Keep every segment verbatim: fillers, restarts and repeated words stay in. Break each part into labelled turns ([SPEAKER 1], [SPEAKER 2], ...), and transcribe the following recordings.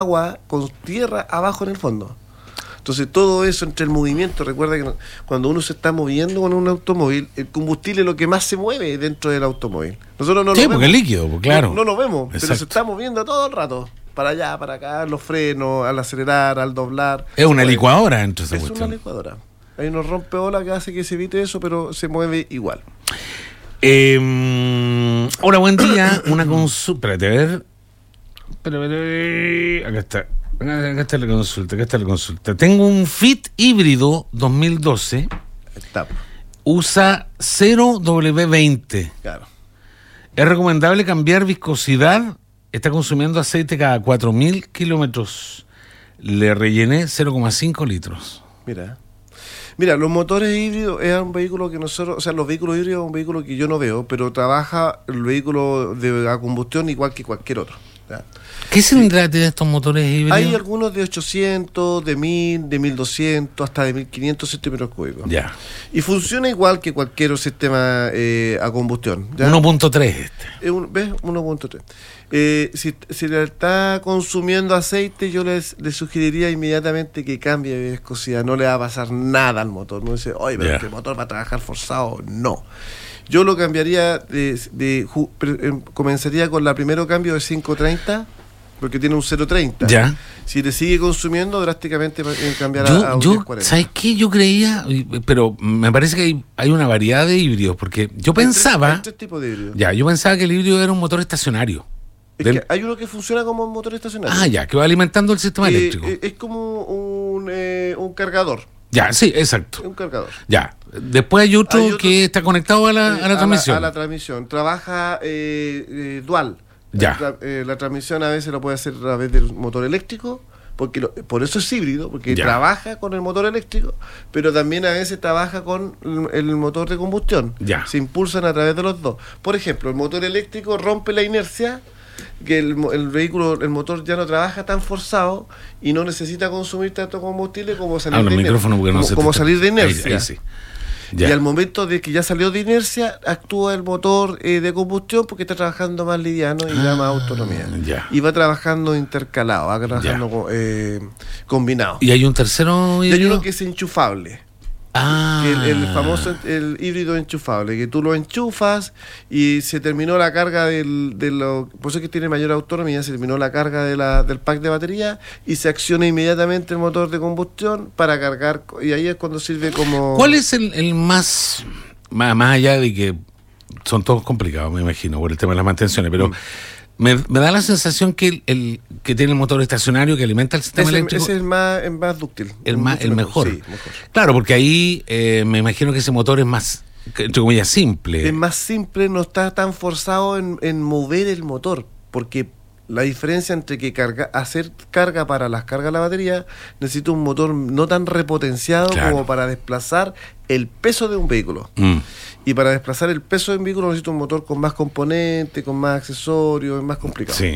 [SPEAKER 1] agua con tierra abajo en el fondo. Entonces todo eso entre el movimiento, recuerda que cuando uno se está moviendo con un automóvil, el combustible es lo que más se mueve dentro del automóvil. Nosotros no
[SPEAKER 2] sí,
[SPEAKER 1] lo vemos.
[SPEAKER 2] Porque es líquido, claro.
[SPEAKER 1] No, no lo vemos,
[SPEAKER 2] Exacto.
[SPEAKER 1] Pero se está moviendo todo el rato. Para allá, para acá, los frenos, al acelerar, al doblar.
[SPEAKER 2] Es una licuadora dentro de esa
[SPEAKER 1] Es
[SPEAKER 2] cuestión.
[SPEAKER 1] una licuadora. Hay unos rompeolas que hace que se evite eso, pero se mueve igual.
[SPEAKER 2] Eh, hola, buen día. Una consulta. Espérate, a ver. Espérate, acá está. Acá está la consulta, acá está la consulta. Tengo un Fit híbrido dos mil doce.
[SPEAKER 1] Está.
[SPEAKER 2] Usa cero W veinte.
[SPEAKER 1] Claro.
[SPEAKER 2] ¿Es recomendable cambiar viscosidad? Está consumiendo aceite cada cuatro mil kilómetros. Le rellené cero coma cinco litros.
[SPEAKER 1] Mira. Mira, los motores híbridos es un vehículo que nosotros, o sea, los vehículos híbridos es un vehículo que yo no veo, pero trabaja el vehículo de a combustión igual que cualquier otro. ¿Ya?
[SPEAKER 2] ¿Qué cilindrada tienen estos motores híbridos?
[SPEAKER 1] Hay algunos de ochocientos, de mil, de mil doscientos, hasta de mil quinientos centímetros cúbicos.
[SPEAKER 2] Ya.
[SPEAKER 1] Y funciona igual que cualquier sistema eh, a combustión. ¿Ya?
[SPEAKER 2] uno punto tres este.
[SPEAKER 1] Es un, ¿Ves? uno punto tres. Eh, si, si le está consumiendo aceite, yo les, les sugeriría inmediatamente que cambie de viscosidad. No le va a pasar nada al motor. No dice, oye, pero
[SPEAKER 2] Yeah.
[SPEAKER 1] este motor va a trabajar forzado. No. Yo lo cambiaría, de, de, de eh, comenzaría con la primero cambio de cinco treinta, porque tiene un cero treinta.
[SPEAKER 2] Ya.
[SPEAKER 1] Si le sigue consumiendo, drásticamente eh, cambiará
[SPEAKER 2] Yo,
[SPEAKER 1] a un
[SPEAKER 2] yo
[SPEAKER 1] diez cuarenta.
[SPEAKER 2] ¿sabes qué? Yo creía, pero me parece que hay, hay una variedad de híbridos, porque yo
[SPEAKER 1] Hay
[SPEAKER 2] pensaba,
[SPEAKER 1] tres, hay tres tipos de híbridos.
[SPEAKER 2] ya, yo pensaba que el híbrido era un motor estacionario.
[SPEAKER 1] Es
[SPEAKER 2] Del-
[SPEAKER 1] que hay uno que funciona como un motor estacionario.
[SPEAKER 2] Ah, ya, que va alimentando el sistema
[SPEAKER 1] Eh,
[SPEAKER 2] eléctrico.
[SPEAKER 1] eh, es como un, eh, un cargador.
[SPEAKER 2] Ya, sí,
[SPEAKER 1] Es
[SPEAKER 2] exacto.
[SPEAKER 1] un cargador.
[SPEAKER 2] Ya. Después hay otro,
[SPEAKER 1] Hay otro
[SPEAKER 2] que está conectado a la,
[SPEAKER 1] Eh,
[SPEAKER 2] a la transmisión.
[SPEAKER 1] A la, transmisión. Trabaja eh, eh, dual.
[SPEAKER 2] Ya.
[SPEAKER 1] La, eh, la transmisión a veces lo puede hacer a través del motor eléctrico, porque lo- por eso es híbrido, porque
[SPEAKER 2] Ya.
[SPEAKER 1] trabaja con el motor eléctrico, pero también a veces trabaja con el, el motor de combustión.
[SPEAKER 2] Ya.
[SPEAKER 1] Se impulsan a través de los dos. Por ejemplo, el motor eléctrico rompe la inercia, que el, mo- el vehículo, el motor ya no trabaja tan forzado y no necesita consumir tanto combustible como salir
[SPEAKER 2] Habla
[SPEAKER 1] de
[SPEAKER 2] el
[SPEAKER 1] iner-
[SPEAKER 2] micrófono porque no
[SPEAKER 1] como,
[SPEAKER 2] se te
[SPEAKER 1] como
[SPEAKER 2] está-
[SPEAKER 1] salir de
[SPEAKER 2] ahí-
[SPEAKER 1] inercia.
[SPEAKER 2] ahí sí. Ya.
[SPEAKER 1] Y al momento de que ya salió de inercia, actúa el motor eh, de combustión porque está trabajando más liviano y da más autonomía.
[SPEAKER 2] ya.
[SPEAKER 1] Y va trabajando intercalado, va trabajando co- eh, combinado.
[SPEAKER 2] Y hay un tercero
[SPEAKER 1] Y hay
[SPEAKER 2] híbrido.
[SPEAKER 1] uno que es enchufable.
[SPEAKER 2] Ah.
[SPEAKER 1] Que el, el famoso el híbrido enchufable, que tú lo enchufas y se terminó la carga del, de lo, por eso es que tiene mayor autonomía, se terminó la carga de la, del pack de batería y se acciona inmediatamente el motor de combustión para cargar, y ahí es cuando sirve como...
[SPEAKER 2] ¿Cuál es el, el más, más, más allá de que son todos complicados, me imagino, por el tema de las mantenciones, pero
[SPEAKER 1] Mm.
[SPEAKER 2] me, me da la sensación que el, el que tiene el motor estacionario que alimenta el sistema
[SPEAKER 1] Ese,
[SPEAKER 2] eléctrico
[SPEAKER 1] ese es el más, el más dúctil.
[SPEAKER 2] el más
[SPEAKER 1] Mucho
[SPEAKER 2] el mejor.
[SPEAKER 1] Sí, mejor.
[SPEAKER 2] Claro, porque ahí eh, me imagino que ese motor es más, que, entre comillas, simple.
[SPEAKER 1] Es más simple, no está tan forzado en, en mover el motor, porque la diferencia entre que carga, hacer carga para las cargas de la batería, necesita un motor no tan repotenciado
[SPEAKER 2] Claro.
[SPEAKER 1] como para desplazar el peso de un vehículo.
[SPEAKER 2] Mm.
[SPEAKER 1] Y para desplazar el peso de un vehículo necesita un motor con más componentes, con más accesorios, es más complicado.
[SPEAKER 2] Sí.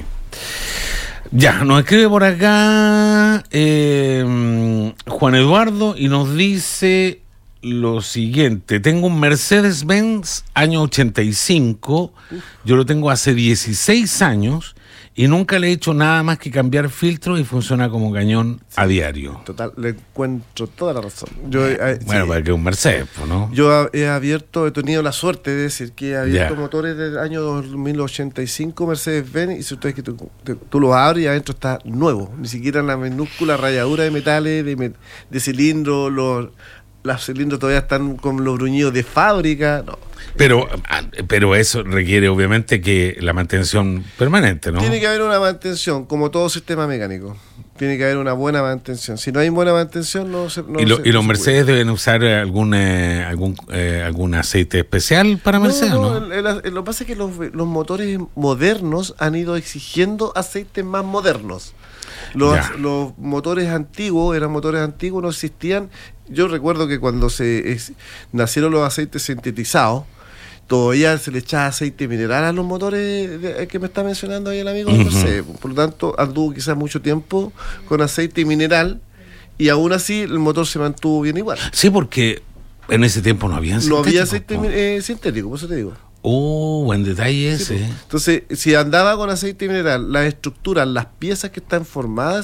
[SPEAKER 2] Ya, nos escribe por acá eh, Juan Eduardo y nos dice lo siguiente: tengo un Mercedes-Benz año ochenta y cinco, yo lo tengo hace dieciséis años y nunca le he hecho nada más que cambiar filtros y funciona como cañón a diario.
[SPEAKER 1] Total, le encuentro toda la razón. Yo, eh,
[SPEAKER 2] Bueno,
[SPEAKER 1] sí.
[SPEAKER 2] para que es un Mercedes, pues, ¿no?
[SPEAKER 1] Yo he abierto, he tenido la suerte de decir que he abierto
[SPEAKER 2] Ya.
[SPEAKER 1] motores del año dos mil ochenta y cinco Mercedes-Benz, y si ustedes que tú, te- tú los abres y adentro está nuevo, ni siquiera la minúscula ralladura de metales, de, me- de cilindro, los, los cilindros todavía están con los bruñidos de fábrica, no.
[SPEAKER 2] Pero, ah, pero eso requiere obviamente que la mantención permanente, ¿no?
[SPEAKER 1] Tiene que haber una mantención, como todo sistema mecánico. Tiene que haber una buena mantención. Si no hay buena mantención, no se. No
[SPEAKER 2] ¿Y, lo-
[SPEAKER 1] se-
[SPEAKER 2] y los
[SPEAKER 1] no se
[SPEAKER 2] Mercedes deben usar algún eh, algún eh, algún aceite especial para
[SPEAKER 1] puede.
[SPEAKER 2] Mercedes,
[SPEAKER 1] No,
[SPEAKER 2] no?
[SPEAKER 1] no, el- el- lo que pasa es que los, los motores modernos han ido exigiendo aceites más modernos. Los,
[SPEAKER 2] Ya.
[SPEAKER 1] los motores antiguos, eran motores antiguos, no existían. Yo recuerdo que cuando se es- nacieron los aceites sintetizados, todavía se le echaba aceite mineral a los motores de- que me está mencionando ahí el amigo de
[SPEAKER 2] Ujú.
[SPEAKER 1] Mercedes. Por lo tanto, anduvo quizás mucho tiempo con aceite mineral y aún así el motor se mantuvo bien igual.
[SPEAKER 2] Sí, porque en ese tiempo no había
[SPEAKER 1] No había
[SPEAKER 2] sintéticos,
[SPEAKER 1] aceite
[SPEAKER 2] po.
[SPEAKER 1] mi- eh, sintético, por eso te digo.
[SPEAKER 2] Oh, buen detalle ese.
[SPEAKER 1] Sí, entonces, si andaba con aceite mineral, las estructuras, las piezas que están formadas